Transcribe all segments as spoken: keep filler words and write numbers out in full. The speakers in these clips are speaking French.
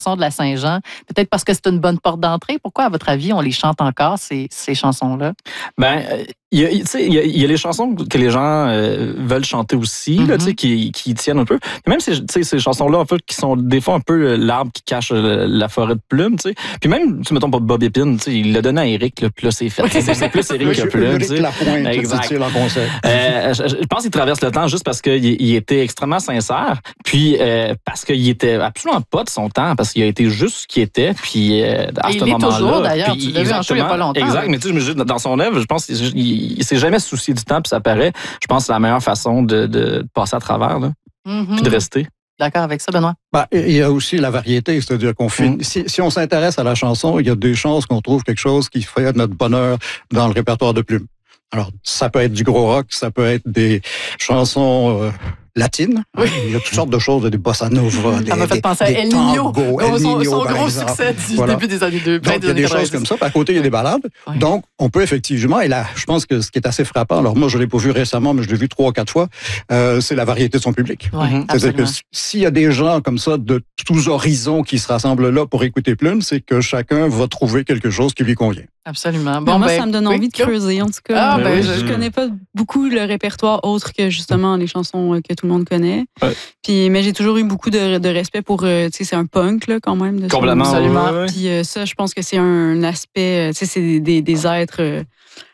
de la Saint-Jean, peut-être parce que c'est une bonne porte d'entrée. Pourquoi, à votre avis, on les chante encore, ces, ces chansons-là? Ben, il y a, il y a, y a les chansons que les gens euh, veulent chanter aussi, mm-hmm. là, tu sais, qui, qui tiennent un peu. Même ces, ces chansons-là, en fait, qui sont des fois un peu l'arbre qui cache la forêt de plumes, tu sais. Puis même, tu mettons pas Bob Épine, tu sais, il l'a donné à Éric, là, puis là, c'est fait. C'est, c'est plus Éric que Plume, tu sais. Lapointe, exact. En conseil. Euh, je, je pense qu'il traverse le temps juste parce qu'il il était extrêmement sincère, puis euh, parce qu'il était absolument pas de son temps, parce qu'il a été juste ce qu'il était, puis euh, à Et ce il est moment-là. toujours, d'ailleurs, puis, tu l'as vu en show il y a pas longtemps. Exact, oui. mais tu sais, dans son œuvre, je pense qu'il il s'est jamais soucié du temps, puis ça paraît. Je pense que c'est la meilleure façon de, de, de passer à travers, là, mm-hmm. puis de rester. D'accord avec ça, Benoît? Ben, il y a aussi la variété, c'est-à-dire qu'on fait. Mm. Si, si on s'intéresse à la chanson, il y a des chances qu'on trouve quelque chose qui fait notre bonheur dans le répertoire de Plume. Alors, ça peut être du gros rock, ça peut être des chansons euh, latines. Oui. Hein, il y a toutes sortes de choses, des bossa nova, des Ça m'a fait des, penser à El Niño, son, son, son gros succès du voilà. début des années deux mille. Donc, il y a des choses comme ça. Puis à côté, il y a des balades. Oui. Donc, on peut effectivement, et là, je pense que ce qui est assez frappant, alors moi, je l'ai pas vu récemment, mais je l'ai vu trois ou quatre fois, euh, c'est la variété de son public. Oui, c'est-à-dire que s'il y a des gens comme ça de tous horizons qui se rassemblent là pour écouter Plume, c'est que chacun va trouver quelque chose qui lui convient. Absolument. Bon, ben, moi, ben, ça me donne oui, envie de creuser, en tout cas. Ah, ben, ben, je, je connais pas beaucoup le répertoire autre que justement les chansons que tout le monde connaît. Ouais. Puis, mais j'ai toujours eu beaucoup de, de respect pour, euh, tu sais, c'est un punk là quand même. De Complètement. Absolument. Ouais, ouais. Puis euh, ça, je pense que c'est un aspect, tu sais, c'est des, des êtres. Euh,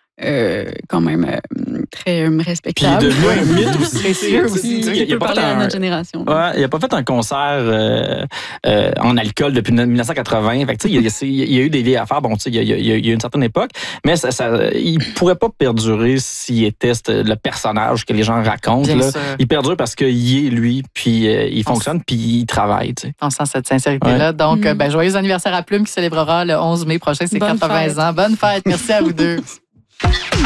Euh, quand même euh, très euh, respectable. Puis de un mythe aussi. Précieux aussi. Il, il peut parler à notre génération. Ouais, il n'a pas fait un concert euh, euh, en alcool depuis dix-neuf cent quatre-vingts. Fait que, il, y a, il y a eu des vieilles affaires. Bon, il y, a, il y a eu une certaine époque, mais ça, ça, il ne pourrait pas perdurer s'il était le personnage que les gens racontent. Là. Il perdure parce qu'il est lui, puis euh, il on fonctionne, puis il travaille. T'sais. On sent cette sincérité-là. Ouais. Donc, mm-hmm. ben, joyeux anniversaire à Plume qui célébrera le onze mai prochain ses quatre-vingts ans. Bonne fête. Merci à vous deux.